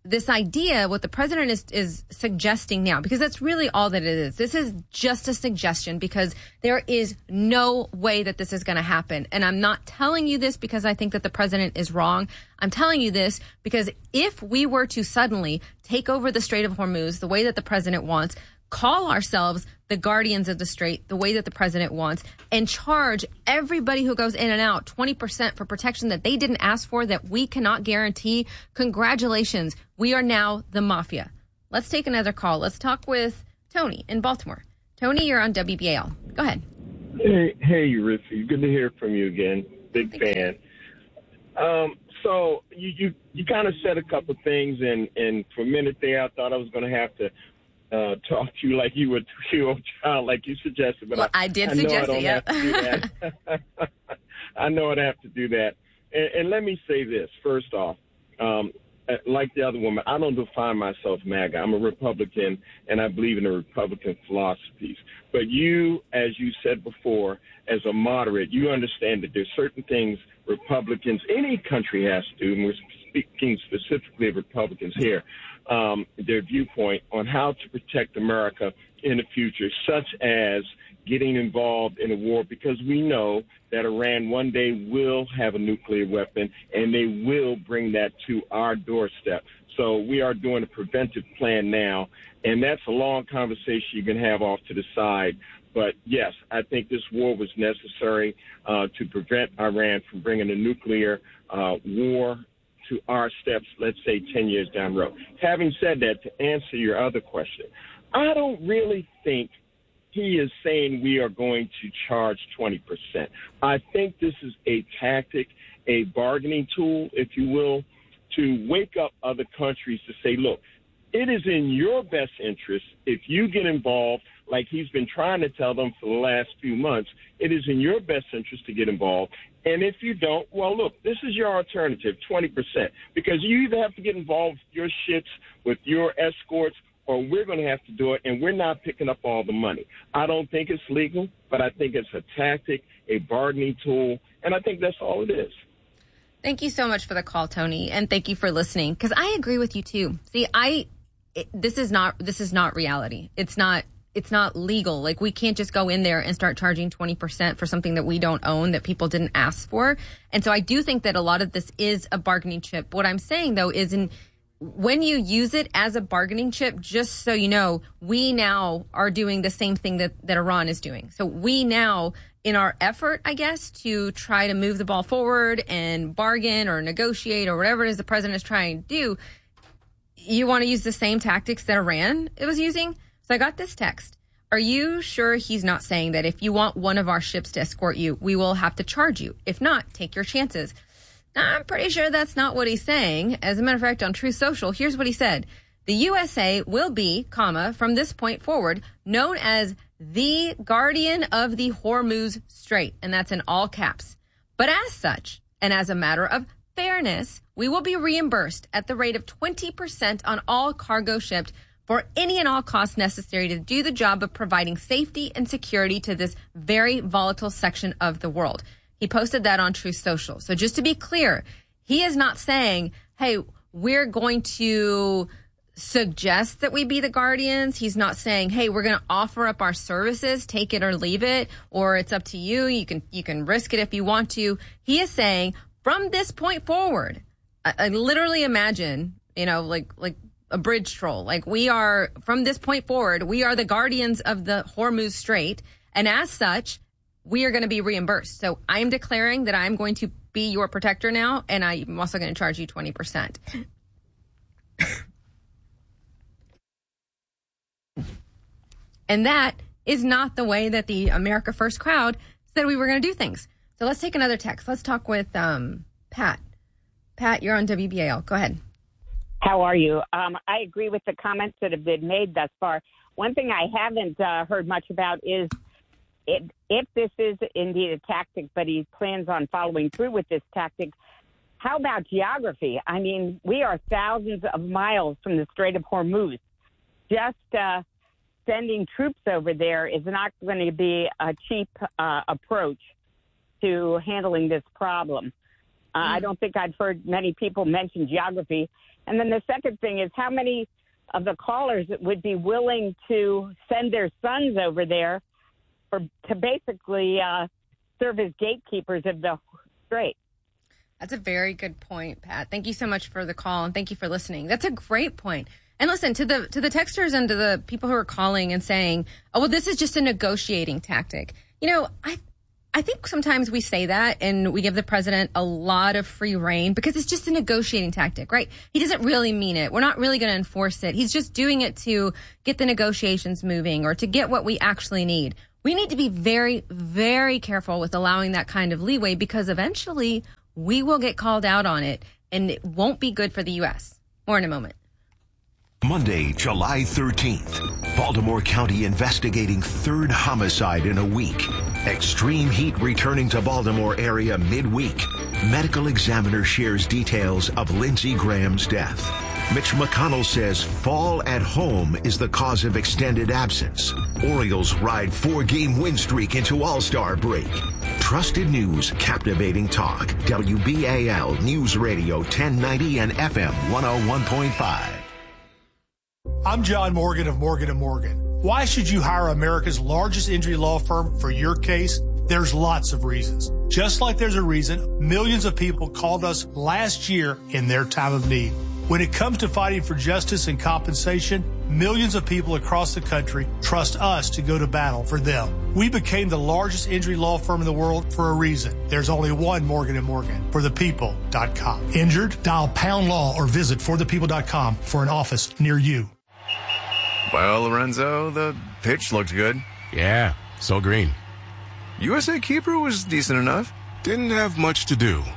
this idea, what the president is, is suggesting now, because that's really all that it is. This is just a suggestion because there is no way that this is going to happen. And I'm not telling you this because I think that the president is wrong. I'm telling you this because if we were to suddenly take over the Strait of Hormuz the way that the president wants, call ourselves the guardians of the strait the way that the president wants, and charge everybody who goes in and out twenty percent for protection that they didn't ask for, that we cannot guarantee, congratulations. We are now the mafia. Let's take another call. Let's talk with Tony in Baltimore. Tony, you're on W B A L. Go ahead. Hey, hey, Ritzy. Good to hear from you again. Big Thank fan. Um, so you, you, you kind of said a couple things, and, and for a minute there, I thought I was going to have to Uh, talk to you like you were a three-year-old child, like you suggested. But well, I, I did I suggest know I it, yeah. I know I'd have to do that. And, and let me say this, first off. Um, like the other woman, I don't define myself MAGA. I'm a Republican, and I believe in the Republican philosophies. But you, as you said before, as a moderate, you understand that there's certain things Republicans, any country has to do, and we're speaking specifically of Republicans here, um, their viewpoint on how to protect America in the future, such as getting involved in a war, because we know that Iran one day will have a nuclear weapon, and they will bring that to our doorstep. So we are doing a preventive plan now, and that's a long conversation you can have off to the side. But, yes, I think this war was necessary uh, to prevent Iran from bringing a nuclear uh, war to our steps, let's say, ten years down the road. Having said that, to answer your other question, I don't really think he is saying we are going to charge twenty percent. I think this is a tactic, a bargaining tool, if you will, to wake up other countries to say, look, it is in your best interest if you get involved, like he's been trying to tell them for the last few months, it is in your best interest to get involved. And if you don't, well, look, this is your alternative, twenty percent, because you either have to get involved with your ships, with your escorts, or we're going to have to do it, and we're not picking up all the money. I don't think it's legal, but I think it's a tactic, a bargaining tool, and I think that's all it is. Thank you so much for the call, Tony, and thank you for listening, because I agree with you, too. See, I it, this is not this is not reality. It's not it's not legal. Like, we can't just go in there and start charging twenty percent for something that we don't own, that people didn't ask for. And so I do think that a lot of this is a bargaining chip. What I'm saying, though, is in when you use it as a bargaining chip, just so you know, we now are doing the same thing that, that Iran is doing. So we now, in our effort, I guess, to try to move the ball forward and bargain or negotiate or whatever it is the president is trying to do, you want to use the same tactics that Iran was using? So I got this text. Are you sure he's not saying that if you want one of our ships to escort you, we will have to charge you? If not, take your chances. I'm pretty sure that's not what he's saying. As a matter of fact, on Truth Social, here's what he said. The U S A will be, comma, from this point forward, known as the guardian of the Hormuz Strait. And that's in all caps. But as such, and as a matter of fairness, we will be reimbursed at the rate of twenty percent on all cargo shipped for any and all costs necessary to do the job of providing safety and security to this very volatile section of the world. He posted that on Truth Social. So just to be clear, he is not saying, hey, we're going to suggest that we be the guardians. He's not saying, hey, we're going to offer up our services, take it or leave it, or it's up to you. You can you can risk it if you want to. He is saying, from this point forward, I, I literally imagine, you know, like like a bridge troll. Like, we are, from this point forward, we are the guardians of the Hormuz Strait. And as such, we are going to be reimbursed. So I am declaring that I'm going to be your protector now, and I'm also going to charge you twenty percent. And that is not the way that the America First crowd said we were going to do things. So let's take another text. Let's talk with um, Pat. Pat, you're on W B A L. Go ahead. How are you? Um, I agree with the comments that have been made thus far. One thing I haven't uh, heard much about is It, if this is indeed a tactic, but he plans on following through with this tactic, how about geography? I mean, we are thousands of miles from the Strait of Hormuz. Just uh, sending troops over there is not going to be a cheap uh, approach to handling this problem. Uh, mm. I don't think I've heard many people mention geography. And then the second thing is how many of the callers would be willing to send their sons over there for to basically uh, serve as gatekeepers of the strait. That's a very good point, Pat. Thank you so much for the call, and thank you for listening. That's a great point. And listen, to the to the texters and to the people who are calling and saying, oh, well, this is just a negotiating tactic. You know, I I think sometimes we say that and we give the president a lot of free rein because it's just a negotiating tactic, right? He doesn't really mean it. We're not really going to enforce it. He's just doing it to get the negotiations moving or to get what we actually need. We need to be very, very careful with allowing that kind of leeway because eventually we will get called out on it and it won't be good for the U S. More in a moment. Monday, July thirteenth. Baltimore County investigating third homicide in a week. Extreme heat returning to Baltimore area midweek. Medical examiner shares details of Lindsey Graham's death. Mitch McConnell says fall at home is the cause of extended absence. Orioles ride four-game win streak into All-Star break. Trusted news, captivating talk. W B A L News Radio ten ninety and F M one oh one point five. I'm John Morgan of Morgan and Morgan. Why should you hire America's largest injury law firm for your case? There's lots of reasons. Just like there's a reason millions of people called us last year in their time of need. When it comes to fighting for justice and compensation, millions of people across the country trust us to go to battle for them. We became the largest injury law firm in the world for a reason. There's only one Morgan and Morgan, for the people dot com. Injured? Dial pound law or visit for the people dot com for an office near you. Well, Lorenzo, the pitch looked good. Yeah, so green. U S A keeper was decent enough. Didn't have much to do.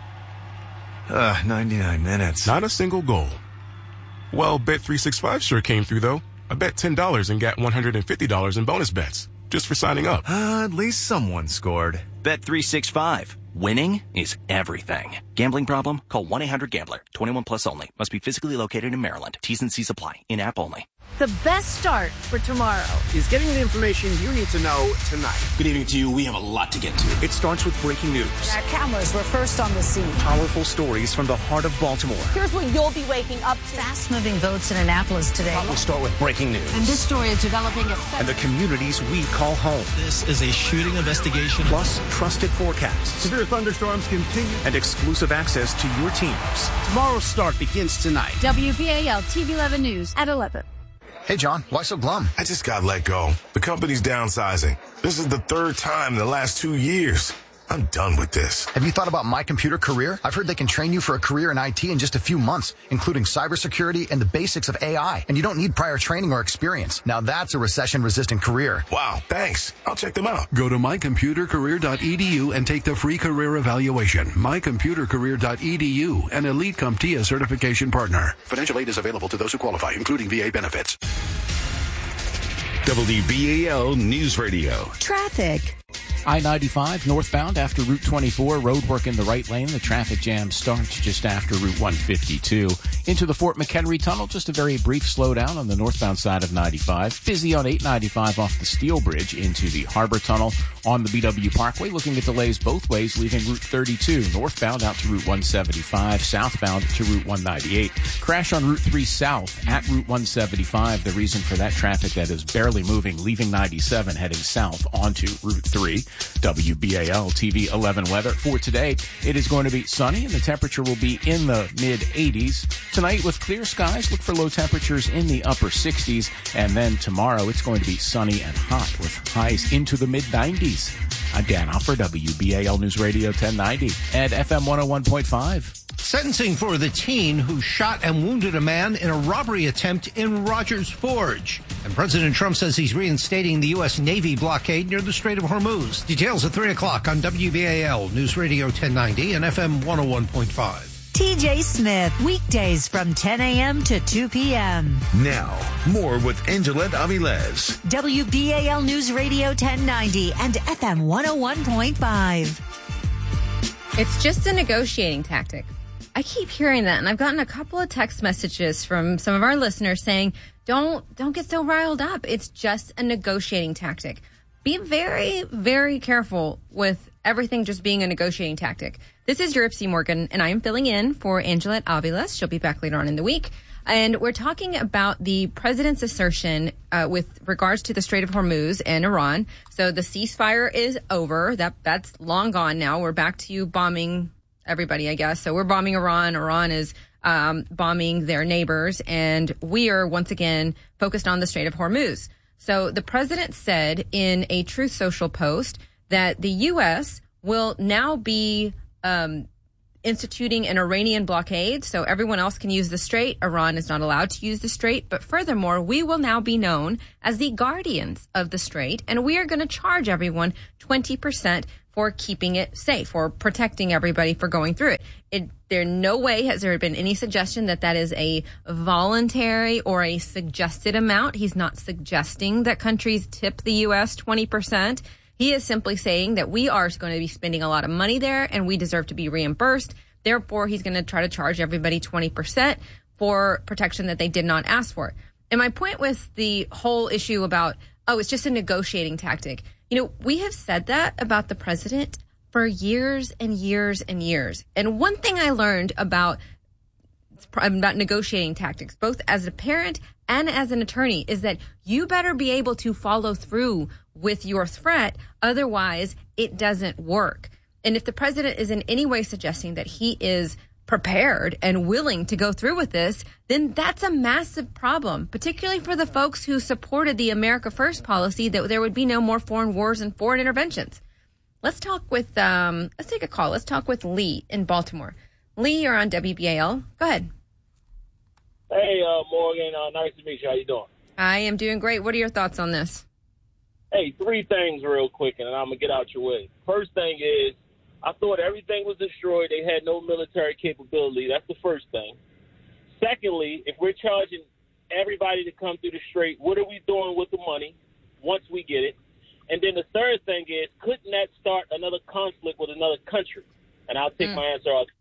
Uh, ninety-nine minutes. Not a single goal. Well, Bet three sixty-five sure came through, though. I bet ten dollars and got one hundred fifty dollars in bonus bets, just for signing up. Uh, at least someone scored. Bet three sixty-five. Winning is everything. Gambling problem? Call one eight hundred gambler. twenty-one plus only. Must be physically located in Maryland. T's and C's apply. In-app only. The best start for tomorrow is getting the information you need to know tonight. Good evening to you. We have a lot to get to. It starts with breaking news. Our cameras were first on the scene. Powerful stories from the heart of Baltimore. Here's what you'll be waking up to. Fast-moving votes in Annapolis today. We'll start with breaking news. And this story is developing at... And the communities we call home. This is a shooting investigation. Plus, trusted forecasts. Severe thunderstorms continue. And exclusive access to your teams. Tomorrow's start begins tonight. W B A L T V eleven News at eleven. Hey, John, why so glum? I just got let go. The company's downsizing. This is the third time in the last two years. I'm done with this. Have you thought about My Computer Career? I've heard they can train you for a career in I T in just a few months, including cybersecurity and the basics of A I. And you don't need prior training or experience. Now that's a recession-resistant career. Wow, thanks. I'll check them out. Go to my computer career dot e d u and take the free career evaluation. my computer career dot e d u, an Elite CompTIA certification partner. Financial aid is available to those who qualify, including V A benefits. W B A L News Radio. Traffic. I ninety-five northbound after Route twenty-four, roadwork in the right lane. The traffic jam starts just after Route one fifty-two. Into the Fort McHenry Tunnel, just a very brief slowdown on the northbound side of ninety-five. Busy on eight ninety-five off the Steel Bridge into the Harbor Tunnel on the B W Parkway. Looking at delays both ways, leaving Route thirty-two northbound out to Route one seventy-five, southbound to Route one ninety-eight. Crash on Route three south at Route one seventy-five. The reason for that traffic that is barely moving, leaving ninety-seven, heading south onto Route three. W B A L T V eleven weather for today. It is going to be sunny and the temperature will be in the mid eighties. Tonight with clear skies, look for low temperatures in the upper sixties. And then tomorrow it's going to be sunny and hot with highs into the mid nineties. I'm Dan Hoffer, W B A L News Radio ten ninety and F M one oh one point five. Sentencing for the teen who shot and wounded a man in a robbery attempt in Rogers Forge. And President Trump says he's reinstating the U S. Navy blockade near the Strait of Hormuz. Details at three o'clock on W B A L News Radio ten ninety and F M one oh one point five. T J Smith, weekdays from ten a.m. to two p.m. Now, more with Angela Avilez. W B A L News Radio ten ninety and F M one oh one point five. It's just a negotiating tactic. I keep hearing that, and I've gotten a couple of text messages from some of our listeners saying, don't don't get so riled up. It's just a negotiating tactic. Be very, very careful with everything just being a negotiating tactic. This is Europe C. Morgan, and I am filling in for Angelette Aviles. She'll be back later on in the week. And we're talking about the president's assertion uh, with regards to the Strait of Hormuz and Iran. So the ceasefire is over. That That's long gone now. We're back to bombing everybody, I guess. So we're bombing Iran. Iran is um, bombing their neighbors. And we are, once again, focused on the Strait of Hormuz. So the president said in a Truth Social post that the U S will now be um, instituting an Iranian blockade, so everyone else can use the strait. Iran is not allowed to use the strait. But furthermore, we will now be known as the guardians of the strait, and we are going to charge everyone twenty percent for keeping it safe, or protecting everybody for going through it. It there no way has there been any suggestion that that is a voluntary or a suggested amount. He's not suggesting that countries tip the U S twenty percent. He is simply saying that we are going to be spending a lot of money there and we deserve to be reimbursed. Therefore, he's going to try to charge everybody twenty percent for protection that they did not ask for. And my point with the whole issue about, oh, it's just a negotiating tactic. You know, we have said that about the president for years and years and years. And one thing I learned about about negotiating tactics, both as a parent and as an attorney, is that you better be able to follow through with your threat. Otherwise, it doesn't work. And if the president is in any way suggesting that he is prepared and willing to go through with this, then that's a massive problem, particularly for the folks who supported the America First policy that there would be no more foreign wars and foreign interventions. Let's talk with, um, let's take a call. Let's talk with Lee in Baltimore. Lee, you're on W B A L. Go ahead. Hey, uh, Morgan. Uh, nice to meet you. How you doing? I am doing great. What are your thoughts on this? Hey, three things real quick, and I'm going to get out your way. First thing is, I thought everything was destroyed. They had no military capability. That's the first thing. Secondly, if we're charging everybody to come through the strait, what are we doing with the money once we get it? And then the third thing is, couldn't that start another conflict with another country? And I'll take mm. my answer out.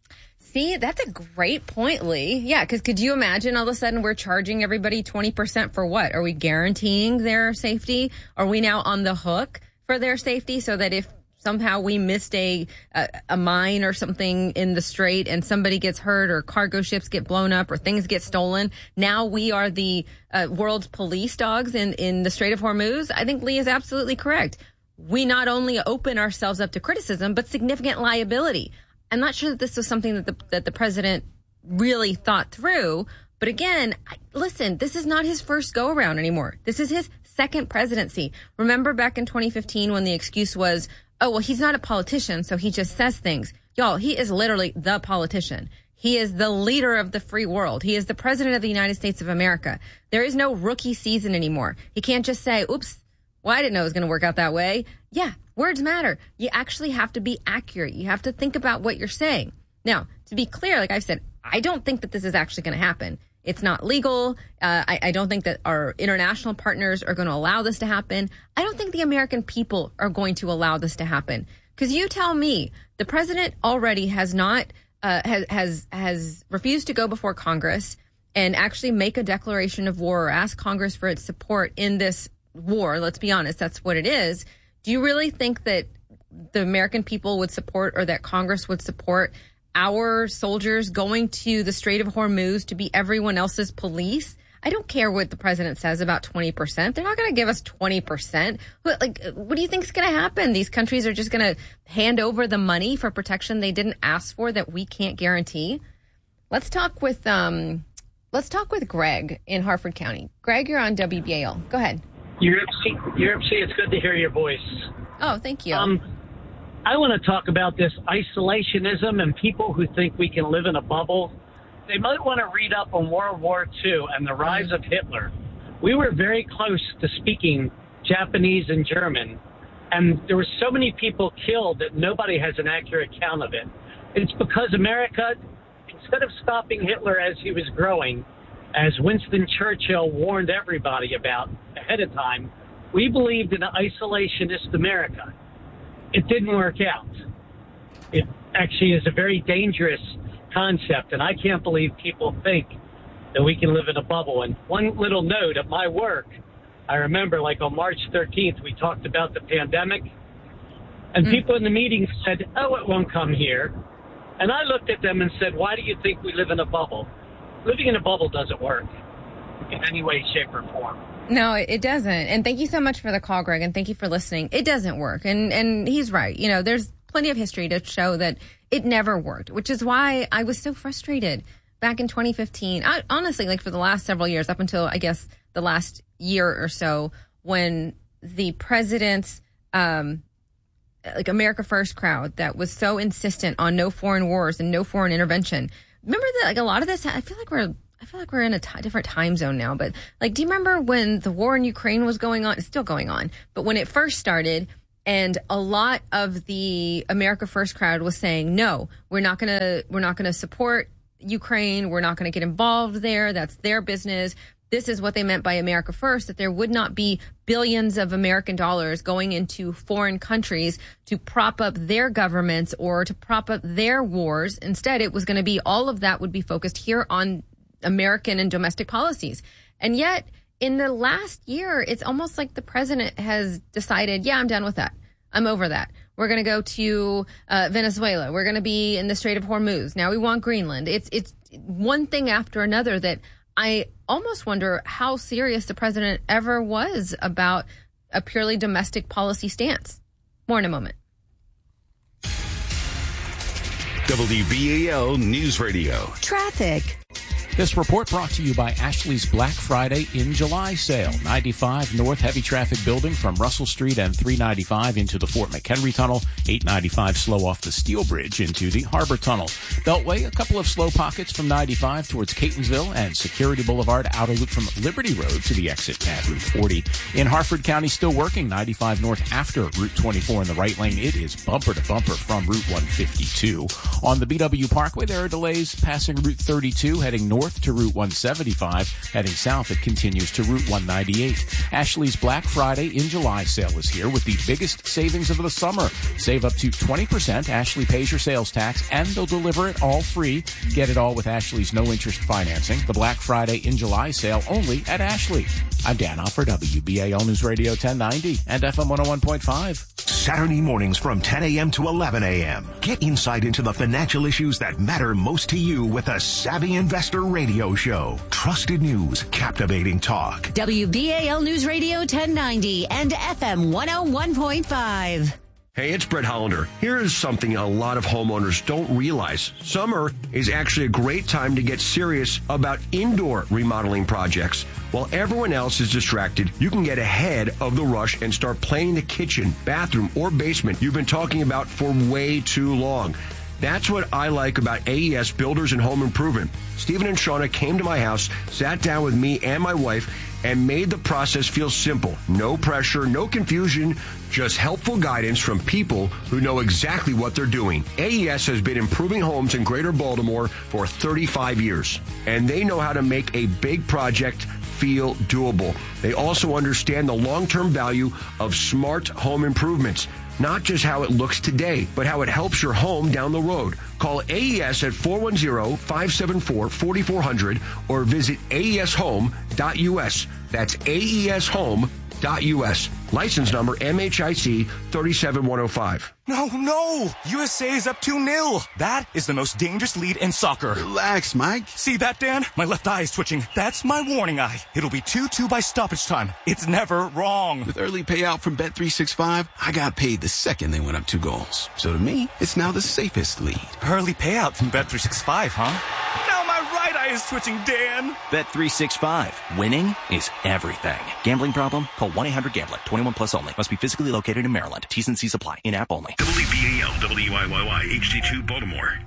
See, that's a great point, Lee. Yeah, because could you imagine all of a sudden we're charging everybody twenty percent for what? Are we guaranteeing their safety? Are we now on the hook for their safety so that if somehow we missed a, a a mine or something in the strait and somebody gets hurt or cargo ships get blown up or things get stolen, now we are the uh, world's police dogs in, in the Strait of Hormuz? I think Lee is absolutely correct. We not only open ourselves up to criticism, but significant liability. I'm not sure that this was something that the that the president really thought through. But again, I, listen, this is not his first go around anymore. This is his second presidency. Remember back in twenty fifteen when the excuse was, oh, well, he's not a politician, so he just says things. Y'all, he is literally the politician. He is the leader of the free world. He is the president of the United States of America. There is no rookie season anymore. He can't just say, oops, well, I didn't know it was going to work out that way. Yeah, words matter. You actually have to be accurate. You have to think about what you're saying. Now, to be clear, like I've said, I don't think that this is actually going to happen. It's not legal. Uh, I, I don't think that our international partners are going to allow this to happen. I don't think the American people are going to allow this to happen. Because you tell me, the president already has not, uh, has, has, has refused to go before Congress and actually make a declaration of war or ask Congress for its support in this war. Let's be honest, that's what it is. Do you really think that the American people would support, or that Congress would support, our soldiers going to the Strait of Hormuz to be everyone else's police? I don't care what the president says about twenty percent. They're not going to give us twenty percent. Like, what do you think is going to happen? These countries are just going to hand over the money for protection they didn't ask for that we can't guarantee? Let's talk with um, let's talk with Greg in Harford County. Greg, you're on W B A L. Go ahead. Europe C, Europe C, it's good to hear your voice. Oh, thank you. Um, I want to talk about this isolationism and people who think we can live in a bubble. They might want to read up on World War Two and the rise of Hitler. We were very close to speaking Japanese and German, and there were so many people killed that nobody has an accurate count of it. It's because America, instead of stopping Hitler as he was growing, as Winston Churchill warned everybody about ahead of time, we believed in an isolationist America. It didn't work out. It actually is a very dangerous concept, and I can't believe people think that we can live in a bubble. And one little note at my work, I remember like on March thirteenth, we talked about the pandemic. And Mm. people in the meeting said, oh, it won't come here. And I looked at them and said, why do you think we live in a bubble? Living in a bubble doesn't work in any way, shape, or form. No, it it doesn't. And thank you so much for the call, Greg, and thank you for listening. It doesn't work. And and he's right. You know, there's plenty of history to show that it never worked, which is why I was so frustrated back in twenty fifteen. I, honestly, like for the last several years, up until, I guess, the last year or so, when the president's um, like America First crowd that was so insistent on no foreign wars and no foreign intervention. Remember that, like, a lot of this, I feel like we're I feel like we're in a t- different time zone now, but like, do you remember when the war in Ukraine was going on? It's still going on, but when it first started, and a lot of the America First crowd was saying, no, we're not going to, we're not going to support Ukraine. We're not going to get involved there. That's their business. This is what they meant by America First, that there would not be billions of American dollars going into foreign countries to prop up their governments or to prop up their wars. Instead, it was going to be all of that would be focused here on American and domestic policies. And yet, in the last year, it's almost like the president has decided, yeah, I'm done with that. I'm over that. We're going to go to uh, Venezuela. We're going to be in the Strait of Hormuz. Now we want Greenland. It's it's one thing after another that I almost wonder how serious the president ever was about a purely domestic policy stance. More in a moment. W B A L News Radio. Traffic. This report brought to you by Ashley's Black Friday in July sale. ninety-five North heavy traffic building from Russell Street and three ninety-five into the Fort McHenry Tunnel. eight ninety-five slow off the Steel Bridge into the Harbor Tunnel. Beltway, a couple of slow pockets from ninety-five towards Catonsville and Security Boulevard outer loop from Liberty Road to the exit at Route forty. In Harford County, still working ninety-five North after Route twenty-four in the right lane. It is bumper to bumper from Route one fifty-two. On the B W Parkway, there are delays passing Route thirty-two heading north to Route one seventy-five. Heading south, it continues to Route one ninety-eight. Ashley's Black Friday in July sale is here with the biggest savings of the summer. Save up to twenty percent. Ashley pays your sales tax, and they'll deliver it all free. Get it all with Ashley's no-interest financing. The Black Friday in July sale only at Ashley. I'm Dan Offer, W B A L News Radio ten ninety and F M one oh one point five. Saturday mornings from ten a.m. to eleven a.m. Get insight into the financial issues that matter most to you with a Savvy Investor Radio Show. Trusted news, captivating talk. W B A L News Radio ten ninety and F M one oh one point five. Hey, it's Brett Hollander. Here is something a lot of homeowners don't realize. Summer is actually a great time to get serious about indoor remodeling projects. While everyone else is distracted, you can get ahead of the rush and start planning the kitchen, bathroom, or basement you've been talking about for way too long. That's what I like about A E S Builders and Home Improvement. Stephen and Shauna came to my house, sat down with me and my wife, and made the process feel simple. No pressure, no confusion, just helpful guidance from people who know exactly what they're doing. A E S has been improving homes in Greater Baltimore for thirty-five years, and they know how to make a big project feel doable. They also understand the long-term value of smart home improvements. Not just how it looks today, but how it helps your home down the road. Call A E S at four one zero, five seven four, four four zero zero or visit A E S home dot U S. That's A E S home dot U S. License number M H I C three seven one zero five. No, no! U S A is up two nil. That is the most dangerous lead in soccer. Relax, Mike. See that, Dan? My left eye is twitching. That's my warning eye. It'll be two two by stoppage time. It's never wrong. With early payout from Bet three sixty-five, I got paid the second they went up two goals. So to me, it's now the safest lead. Early payout from Bet three sixty-five, huh? Now my right eye is twitching, Dan. Bet three sixty-five. Winning is everything. Gambling problem? Call one eight hundred gambler. twenty-one plus only. Must be physically located in Maryland. T's and C's apply. In-app only. W B A L W I Y Y H D two Baltimore.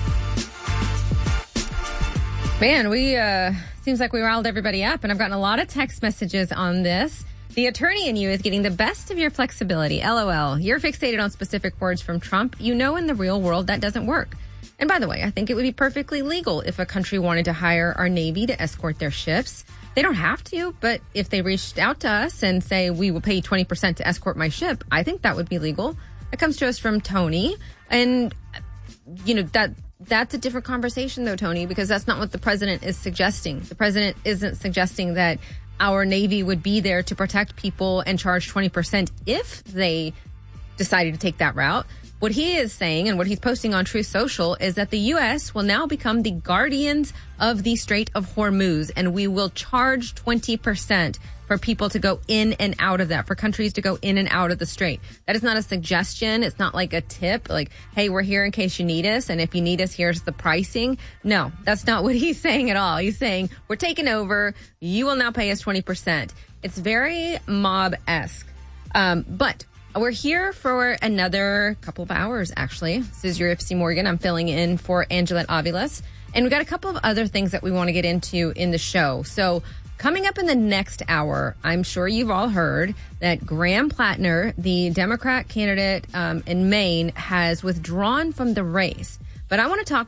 Man, we, uh, seems like we riled everybody up, and I've gotten a lot of text messages on this. The attorney in you is getting the best of your flexibility. LOL. You're fixated on specific words from Trump. You know in the real world that doesn't work. And by the way, I think it would be perfectly legal if a country wanted to hire our Navy to escort their ships. They don't have to, but if they reached out to us and say, we will pay you twenty percent to escort my ship, I think that would be legal. It comes to us from Tony. And, you know, that that's a different conversation, though, Tony, because that's not what the president is suggesting. The president isn't suggesting that our Navy would be there to protect people and charge twenty percent if they decided to take that route. What he is saying and what he's posting on Truth Social is that the U S will now become the guardians of the Strait of Hormuz, and we will charge twenty percent for people to go in and out of that, for countries to go in and out of the strait. That is not a suggestion. It's not like a tip, like, hey, we're here in case you need us, and if you need us, here's the pricing. No, that's not what he's saying at all. He's saying, we're taking over. You will now pay us twenty percent. It's very mob-esque. Um, but we're here for another couple of hours, actually. This is your Ipsy Morgan. I'm filling in for Angelette Aviles. And we got a couple of other things that we want to get into in the show. So coming up in the next hour, I'm sure you've all heard that Graham Plattner, the Democrat candidate um, in Maine, has withdrawn from the race. But I want to talk